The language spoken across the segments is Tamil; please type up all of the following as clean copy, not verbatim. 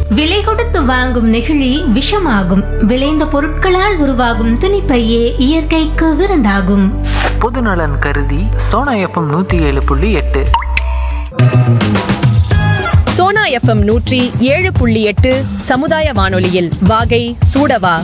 விலை கொடுத்து வாங்கும் நெகிழி விஷமாகும். விளைந்த பொருட்களால் உருவாகும் துணிப்பையே இயற்கைக்கு விருந்தாகும். பொதுநலன் கருதி சோனா எஃப்எம் 107.8. சோனா எஃப்எம் 107.8 சமுதாய வானொலியில் வாகை சூடவா.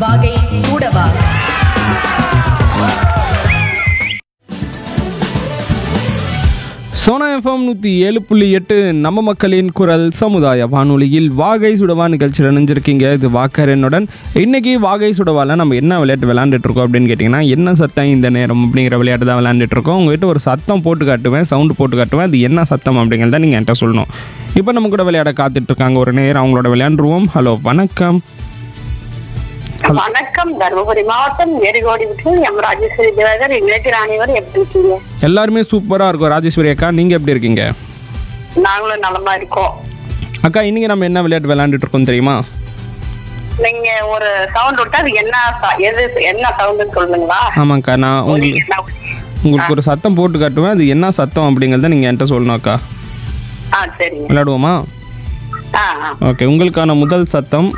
சோனா எஃப்எம் 107.8 நம்ம மக்களின் குரல் சமுதாய வானொலியில் வாகை சுடவா நிகழ்ச்சியில் இணைஞ்சிருக்கீங்க. இது வாக்கரனுடன். இன்றைக்கி வாகை சுடவாவில் நம்ம என்ன விளையாட்டு விளையாண்டுட்ருக்கோம் அப்படின்னு கேட்டிங்கன்னா, என்ன சத்தம் இந்த நேரம் அப்படிங்கிற விளையாட்டு தான் விளையாண்டுட்ருக்கோம். உங்கள்கிட்ட ஒரு சத்தம் போட்டு காட்டுவேன், சவுண்டு போட்டு காட்டுவேன். அது என்ன சத்தம் அப்படிங்கிறத நீங்கள் என்கிட்ட சொல்லணும். இப்போ நம்ம கூட விளையாட காத்துட்ருக்காங்க ஒரு நேரம், அவங்களோட விளையாண்டுருவோம். ஹலோ, வணக்கம். வணக்கம். தருமபுரி மாவட்டம் ஏரிகோடி எம் ராஜேஸ்வரி தேவகர் இங்கிலேட்டி ராணிவர். எப்படி இருக்கீங்க? எல்லாருமே சூப்பராக இருக்கும் ராஜேஸ்வரி அக்கா. நீங்கள் எப்படி இருக்கீங்க? நாங்களும் நலமா இருக்கோம் அக்கா. இன்னைக்கு நம்ம என்ன விளையாட்டு விளையாண்டுட்டு இருக்கோம் தெரியுமா? நீங்க ஒரு சவுண்ட் விட்டா அது என்ன சவுண்ட் சொல்லுங்களா? ஆமாக்கா, நான் உங்களுக்கு ஒரு சத்தம் போட்டு காட்டுவேன். அது என்ன சத்தம் அப்படிங்கிறத நீங்கள் என்கிட்ட சொல்லணும் அக்கா. சரிங்க, விளையாடுவோமா? ஓகே, உங்களுக்கான முதல் சத்தம்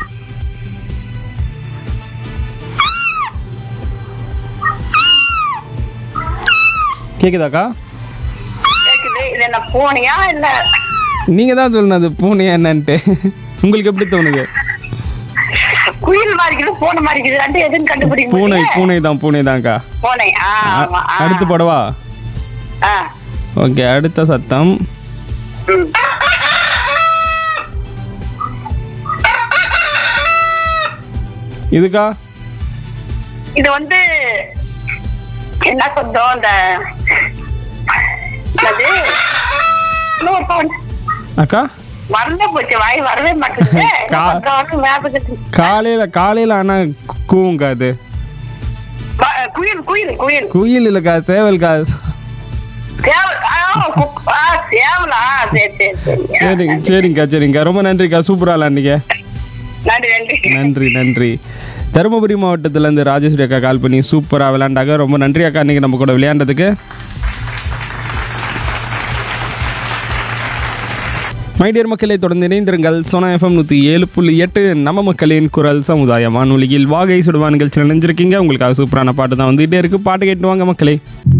கேக்குதாக்கா? இது என்ன பூனையா இல்ல? நீங்க தான் சொல்லணும் அது பூனையா என்னன்ட்டு. உங்களுக்கு எப்படி தோணுது? குயில் மாதிரி பூனை மாதிரி ரெண்டு எதுன்னு கண்டுபிடிக்க? பூனை தான்க்கா. பூனை. அடுத்து போடவா? ஓகே, அடுத்த சத்தம் இதுக்கா? இது வந்து என்ன சத்தம்? அந்த அக்கா மறந்து போச்சு, வாய் வரவே மாட்டேங்குது. காலையில ஆனா கூவுங்கா. அது குயில் இல்லக்கா, சேவல்கா. சரிங்கக்கா. ரொம்ப நன்றிக்கா, சூப்பரா விளையாண்டீங்க. நன்றி. தருமபுரி மாவட்டத்திலேருந்து ராஜேஸ்வரி அக்கா கால் பண்ணி சூப்பராக விளையாண்டாங்க. ரொம்ப நன்றி அக்கா, இன்றைக்கி நம்ம கூட விளையாண்டதுக்கு. மைடியர் மக்களை தொடர்ந்து இணைந்திருங்கள். சோனா எஃப்எம் 107.8 நம்ம மக்களின் குரல் சமுதாய வானொலியில் வாகை சுடுவா நிகழ்ச்சியில் நினைஞ்சிருக்கீங்க. உங்களுக்காக சூப்பரான பாட்டு தான் வந்துகிட்டே இருக்குது. பாட்டு கேட்டு வாங்க மக்களே.